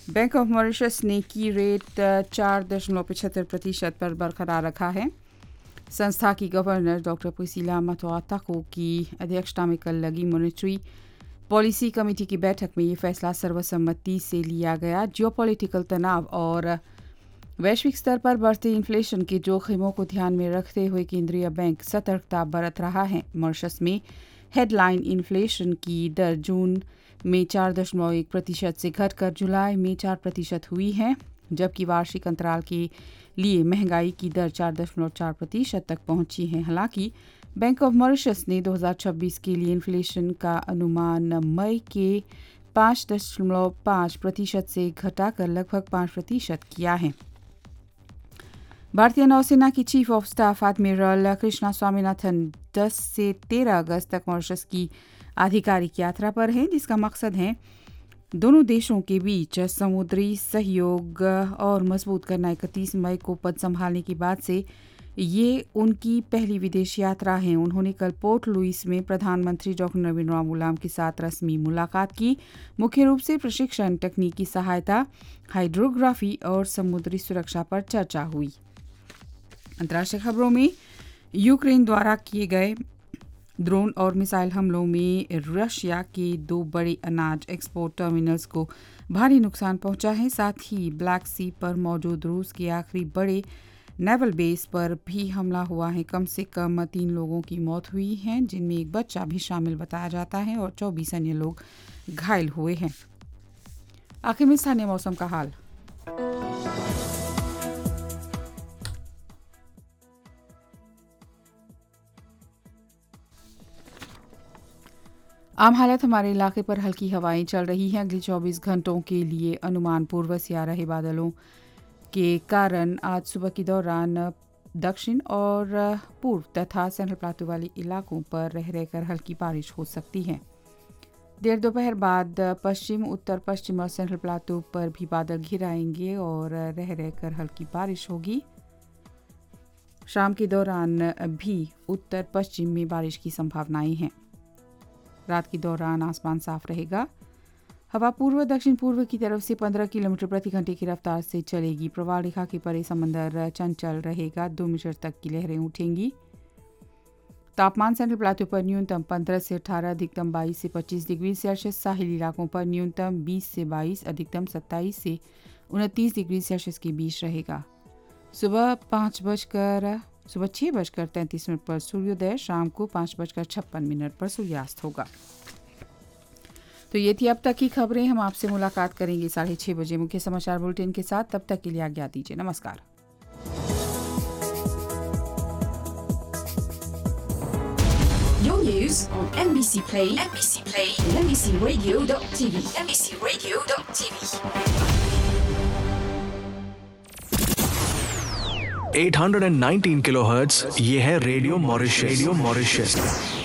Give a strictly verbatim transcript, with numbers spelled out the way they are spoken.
Bank of Mauritius ने की rate चार दशमलव पचहत्तर प्रतिशत पर बरकरार रखा है। संस्था की गवर्नर डॉक्टर पुसीला मतवाताको की अध्यक्षता में कल लगी मॉनेटरी पॉलिसी कमेटी की बैठक में ये फैसला सर्वसम्मति से लिया गया। जियोपॉलिटिकल तनाव और वैश्विक स्तर पर बढ़ते इन्फ्लेशन के जोखिमों को ध्यान में रखते हुए केंद्रीय बैंक सतर्कता बरत रहा है। मॉरिशस में हेडलाइन इन्फ्लेशन की दर जून में चार दशमलव एक प्रतिशत से घटकर जुलाई में चार प्रतिशत हुई है, जबकि वार्षिक अंतराल के लिए महंगाई की दर चार दशमलव चार प्रतिशत तक पहुंची है। हालांकि बैंक ऑफ मॉरिशस ने दो हज़ार छब्बीस के लिए इन्फ्लेशन का अनुमान मई के पाँच दशमलव पाँच प्रतिशत से घटाकर लगभग पाँच प्रतिशत किया है। भारतीय नौसेना की chief of staff admiral Krishna Swaminathan दस से तेरह अगस्त तक मॉरिशस की आधिकारिक यात्रा पर हैं, जिसका मकसद है दोनों देशों के बीच समुद्री सहयोग और मजबूत करना। इकतीस मई को पद संभालने के बाद से ये उनकी पहली विदेश यात्रा है। उन्होंने कल पोर्ट लुइस में प्रधानमंत्री डॉक्टर नवीन राम गुलाम के साथ रस्मी मुलाकात की। मुख्य रूप से प्रशिक्षण, तकनीकी सहायता, हाइड्रोग्राफी और समुद्री सुरक्षा पर चर्चा हुई। अंतर्राष्ट्रीय खबरों में यूक्रेन द्वारा किए गए ड्रोन और मिसाइल हमलों में रशिया के दो बड़े अनाज एक्सपोर्ट टर्मिनल्स को भारी नुकसान पहुंचा है। साथ ही ब्लैक सी पर मौजूद रूस के आखिरी बड़े नेवल बेस पर भी हमला हुआ है। कम से कम तीन लोगों की मौत हुई है, जिनमें एक बच्चा भी शामिल बताया जाता है और चौबीस अन्य लोग घायल हुए हैं। आखिर में स्थानीय मौसम का हाल। आम हालत हमारे इलाके पर हल्की हवाएं चल रही हैं। अगले चौबीस घंटों के लिए अनुमान पूर्व से आ रहे बादलों के कारण आज सुबह के दौरान दक्षिण और पूर्व तथा सेंट्रल प्लाटू वाले इलाकों पर रह रहकर हल्की बारिश हो सकती है। देर दोपहर बाद पश्चिम, उत्तर पश्चिम और सेंट्रल प्लाटू पर भी बादल घिर आएंगे और रह रहकर हल्की बारिश होगी। शाम के दौरान भी उत्तर पश्चिम में बारिश की संभावनाएं हैं। रात के दौरान आसमान साफ रहेगा। हवा पूर्व दक्षिण पूर्व की तरफ से पंद्रह किलोमीटर प्रति घंटे की रफ्तार से चलेगी। प्रवाह रेखा के परे समंदर चंचल रहेगा। दो मीटर तक की लहरें उठेंगी। तापमान सेंट्रल प्लाटू पर न्यूनतम पंद्रह से अठारह, अधिकतम बाईस से पच्चीस डिग्री सेल्सियस। साहिल इलाकों पर न्यूनतम बीस से बाईस, अधिकतम सत्ताईस से उनतीस डिग्री सेल्सियस के बीच रहेगा। सुबह पाँच बजकर सुबह छः बजकर तैंतीस मिनट पर सूर्योदय, शाम को पाँच बजकर छप्पन मिनट पर सूर्यास्त होगा। तो ये थी अब तक की खबरें। हम आपसे मुलाकात करेंगे साढ़े छः बजे मुख्य समाचार बुलेटिन के साथ। तब तक के लिए आज्ञा दीजिए। नमस्कार। Your news on M B C Play, M B C Play, and M B C Radio dot T V, M B C Radio dot T V. आठ सौ उन्नीस किलोहर्ट्ज़, ये है रेडियो मॉरिशस। Radio Mauritius